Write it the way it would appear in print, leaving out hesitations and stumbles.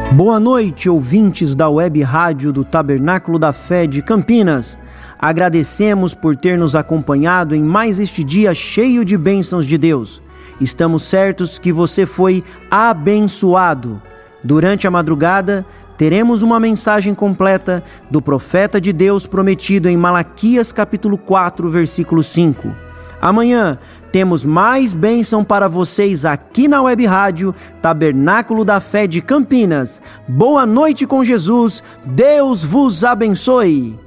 Boa noite, ouvintes da Web Rádio do Tabernáculo da Fé de Campinas. Agradecemos por ter nos acompanhado em mais este dia cheio de bênçãos de Deus. Estamos certos que você foi abençoado. Durante a madrugada, teremos uma mensagem completa do profeta de Deus prometido em Malaquias capítulo 4, versículo 5. Amanhã temos mais bênção para vocês aqui na Web Rádio Tabernáculo da Fé de Campinas. Boa noite com Jesus, Deus vos abençoe!